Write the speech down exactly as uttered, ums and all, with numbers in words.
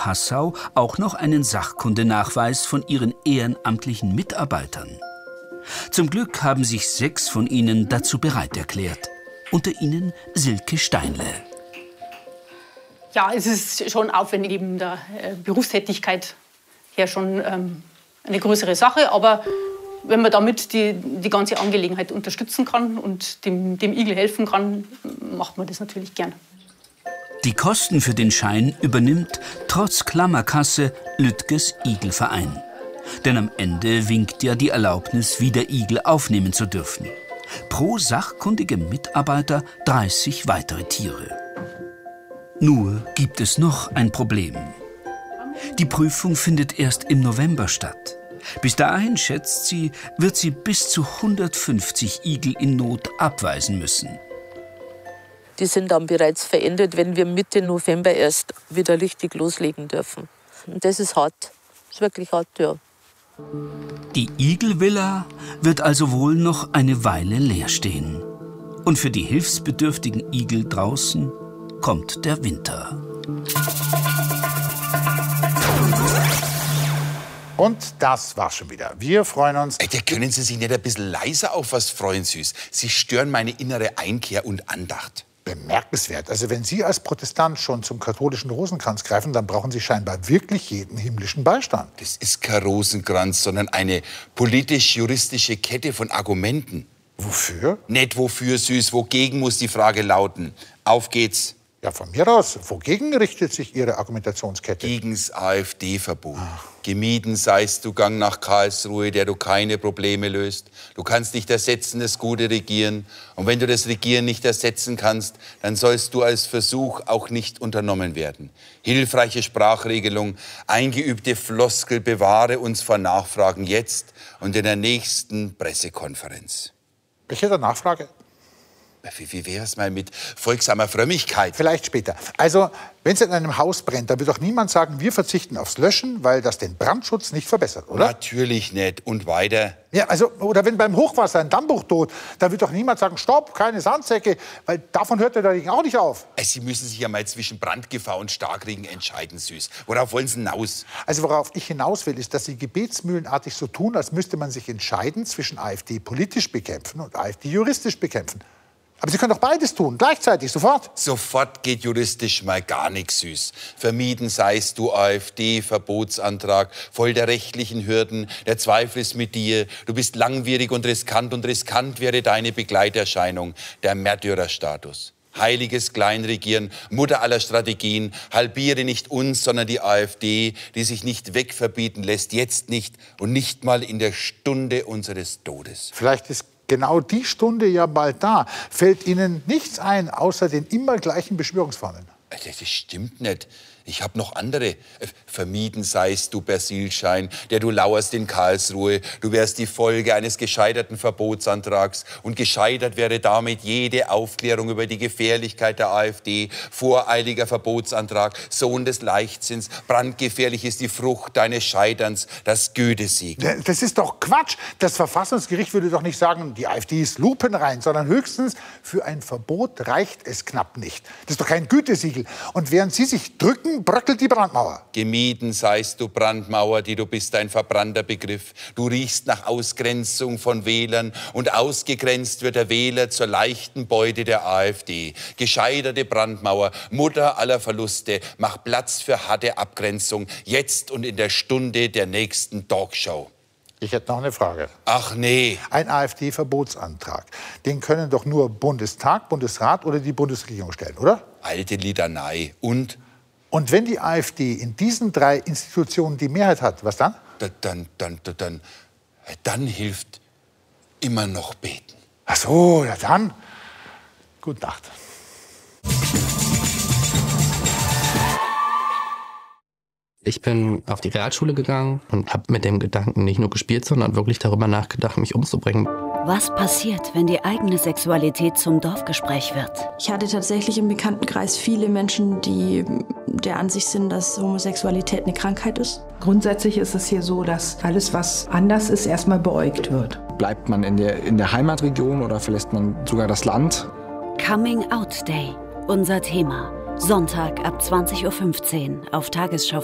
Passau auch noch einen Sachkundenachweis von ihren ehrenamtlichen Mitarbeitern. Zum Glück haben sich sechs von ihnen dazu bereit erklärt. Unter ihnen Silke Steinle. Ja, es ist schon aufwendig, eben der äh, Berufstätigkeit her schon ähm, eine größere Sache. Aber wenn man damit die, die ganze Angelegenheit unterstützen kann und dem, dem Igel helfen kann, macht man das natürlich gern. Die Kosten für den Schein übernimmt trotz Klammerkasse Lüttges Igelverein. Denn am Ende winkt ja die Erlaubnis, wieder Igel aufnehmen zu dürfen. Pro sachkundige Mitarbeiter dreißig weitere Tiere. Nur gibt es noch ein Problem. Die Prüfung findet erst im November statt. Bis dahin, schätzt sie, wird sie bis zu hundertfünfzig Igel in Not abweisen müssen. Die sind dann bereits verendet, wenn wir Mitte November erst wieder richtig loslegen dürfen. Und das ist hart. Das ist wirklich hart, ja. Die Igelvilla wird also wohl noch eine Weile leer stehen. Und für die hilfsbedürftigen Igel draußen kommt der Winter. Und das war's schon wieder. Wir freuen uns. Ey, können Sie sich nicht ein bisschen leiser auf was freuen, Süß? Sie stören meine innere Einkehr und Andacht. Bemerkenswert. Also wenn Sie als Protestant schon zum katholischen Rosenkranz greifen, dann brauchen Sie scheinbar wirklich jeden himmlischen Beistand. Das ist kein Rosenkranz, sondern eine politisch-juristische Kette von Argumenten. Wofür? Nicht wofür, Süß, wogegen muss die Frage lauten. Auf geht's. Ja, von mir aus. Wogegen richtet sich Ihre Argumentationskette? Gegens AfD-Verbot. Gemieden seist du Gang nach Karlsruhe, der du keine Probleme löst. Du kannst nicht ersetzen das gute Regieren. Und wenn du das Regieren nicht ersetzen kannst, dann sollst du als Versuch auch nicht unternommen werden. Hilfreiche Sprachregelung, eingeübte Floskel bewahre uns vor Nachfragen jetzt und in der nächsten Pressekonferenz. Ich hätte eine Nachfrage. Wie, wie wäre es mal mit folgsamer Frömmigkeit? Vielleicht später. Also, wenn es in einem Haus brennt, da wird doch niemand sagen, wir verzichten aufs Löschen, weil das den Brandschutz nicht verbessert, oder? Natürlich nicht. Und weiter? Ja, also, oder wenn beim Hochwasser ein Dammbruch droht, da wird doch niemand sagen, stopp, keine Sandsäcke, weil davon hört der Regen auch nicht auf. Sie müssen sich ja mal zwischen Brandgefahr und Starkregen entscheiden, Süß. Worauf wollen Sie hinaus? Also, worauf ich hinaus will, ist, dass Sie gebetsmühlenartig so tun, als müsste man sich entscheiden zwischen AfD politisch bekämpfen und AfD juristisch bekämpfen. Aber Sie können doch beides tun, gleichzeitig, sofort. Sofort geht juristisch mal gar nichts, Süß. Vermieden seist du AfD-Verbotsantrag, voll der rechtlichen Hürden. Der Zweifel ist mit dir. Du bist langwierig und riskant und riskant wäre deine Begleiterscheinung, der Märtyrerstatus. Heiliges Kleinregieren, Mutter aller Strategien, halbiere nicht uns, sondern die AfD, die sich nicht wegverbieten lässt, jetzt nicht und nicht mal in der Stunde unseres Todes. Vielleicht ist genau die Stunde ja bald da. Fällt Ihnen nichts ein, außer den immer gleichen Beschwörungsformeln? Das stimmt nicht. Ich habe noch andere. Vermieden seist du, Persilschein, der du lauerst in Karlsruhe. Du wärst die Folge eines gescheiterten Verbotsantrags. Und gescheitert wäre damit jede Aufklärung über die Gefährlichkeit der AfD. Voreiliger Verbotsantrag, Sohn des Leichtsinns. Brandgefährlich ist die Frucht deines Scheiterns, das Gütesieg. Das ist doch Quatsch. Das Verfassungsgericht würde doch nicht sagen, die AfD ist lupenrein, sondern höchstens, für ein Verbot reicht es knapp nicht. Das ist doch kein Gütesiegel. Und während Sie sich drücken, bröckelt die Brandmauer. Gemieden seist du, Brandmauer, die du bist ein verbrannter Begriff. Du riechst nach Ausgrenzung von Wählern und ausgegrenzt wird der Wähler zur leichten Beute der AfD. Gescheiterte Brandmauer, Mutter aller Verluste, mach Platz für harte Abgrenzung, jetzt und in der Stunde der nächsten Talkshow. Ich hätte noch eine Frage. Ach nee. Ein AfD-Verbotsantrag, den können doch nur Bundestag, Bundesrat oder die Bundesregierung stellen, oder? Alte Litanei. Und? Und wenn die AfD in diesen drei Institutionen die Mehrheit hat, was dann? Da, dann, dann, dann, dann, dann hilft immer noch beten. Ach so, ja dann. Gute Nacht. Ich bin auf die Realschule gegangen und habe mit dem Gedanken nicht nur gespielt, sondern wirklich darüber nachgedacht, mich umzubringen. Was passiert, wenn die eigene Sexualität zum Dorfgespräch wird? Ich hatte tatsächlich im Bekanntenkreis viele Menschen, die der Ansicht sind, dass Homosexualität eine Krankheit ist. Grundsätzlich ist es hier so, dass alles, was anders ist, erstmal beäugt wird. Bleibt man in der, in der Heimatregion oder verlässt man sogar das Land? Coming Out Day, unser Thema. Sonntag ab zwanzig Uhr fünfzehn auf Tagesschau.